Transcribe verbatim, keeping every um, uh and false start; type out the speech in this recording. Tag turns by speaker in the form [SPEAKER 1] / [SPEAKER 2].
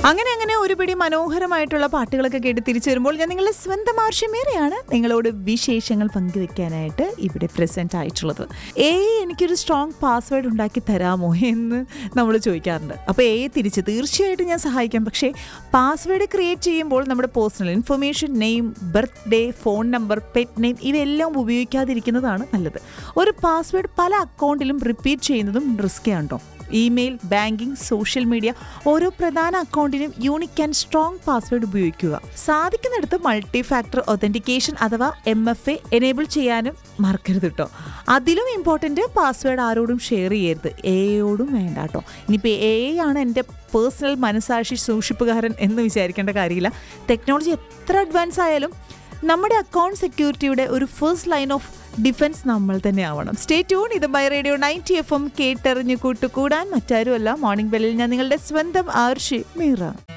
[SPEAKER 1] അങ്ങനെ അങ്ങനെ ഒരുപിടി മനോഹരമായിട്ടുള്ള പാട്ടുകളൊക്കെ കേട്ട് തിരിച്ചു വരുമ്പോൾ ഞാൻ നിങ്ങളുടെ സ്വന്തം ആർഷമേറെയാണ് നിങ്ങളോട് വിശേഷങ്ങൾ പങ്കുവെക്കാനായിട്ട് ഇവിടെ പ്രസന്റ് ആയിട്ടുള്ളത്. ഏ എനിക്കൊരു സ്ട്രോങ് പാസ്വേഡ് ഉണ്ടാക്കി തരാമോ എന്ന് നമ്മൾ ചോദിക്കാറുണ്ട്. അപ്പോൾ ഏ തിരിച്ച് തീർച്ചയായിട്ടും ഞാൻ സഹായിക്കാം. പക്ഷേ പാസ്വേഡ് ക്രിയേറ്റ് ചെയ്യുമ്പോൾ നമ്മുടെ personal information, name, birthday, phone number, pet name ഇവയെല്ലാം ഉപയോഗിക്കാതിരിക്കുന്നതാണ് നല്ലത്. ഒരു പാസ്വേഡ് പല അക്കൗണ്ടിലും റിപ്പീറ്റ് ചെയ്യുന്നതും റിസ്ക് ആണോ? ഇമെയിൽ, ബാങ്കിങ്, സോഷ്യൽ മീഡിയ ഓരോ പ്രധാന അക്കൗണ്ടിനും യൂണിക് ആൻഡ് സ്ട്രോങ് പാസ്വേഡ് ഉപയോഗിക്കുക. സാധിക്കുന്നിടത്ത് മൾട്ടി ഫാക്ടർ ഒതന്റിക്കേഷൻ അഥവാ എം എഫ് എ എനേബിൾ ചെയ്യാനും മറക്കരുത് കേട്ടോ. അതിലും ഇമ്പോർട്ടൻറ്റ് പാസ്വേഡ് ആരോടും ഷെയർ ചെയ്യരുത്. എയോടും വേണ്ട കേട്ടോ. ഇനിയിപ്പോൾ എ ആണ് എൻ്റെ പേഴ്സണൽ മനസാക്ഷി സൂക്ഷിപ്പുകാരൻ എന്ന് വിചാരിക്കേണ്ട കാര്യമില്ല. ടെക്നോളജി എത്ര അഡ്വാൻസ് ആയാലും നമ്മുടെ അക്കൗണ്ട് സെക്യൂരിറ്റിയുടെ ഒരു ഫസ്റ്റ് ലൈൻ ഓഫ് ഡിഫൻസ് നമ്മൾ തന്നെ ആവണം. Stay tune. ഇത് my radio ninety F M കേട്ടറിഞ്ഞു കൂട്ടുകൂടാൻ മറ്റാരുമല്ല, മോർണിംഗ് ബെല്ലിൽ ഞാൻ നിങ്ങളുടെ സ്വന്തം ആർഷി മീറ.